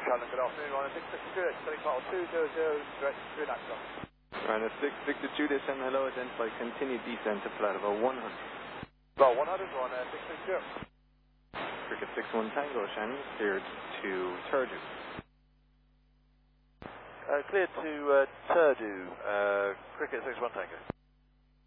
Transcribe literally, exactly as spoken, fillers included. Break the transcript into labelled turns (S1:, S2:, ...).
S1: Callum, good afternoon, Rhino six six two, setting file two zero zero, direct to Naxo.
S2: Rhino six six two, descend, hello, identify, continued descent to flight level one hundred.
S1: Well, one hundred, Rhino six six two.
S2: Cricket six one Tango, Shannon, cleared to Turdu.
S1: Uh, cleared to uh, Turdu, uh, Cricket six one Tango.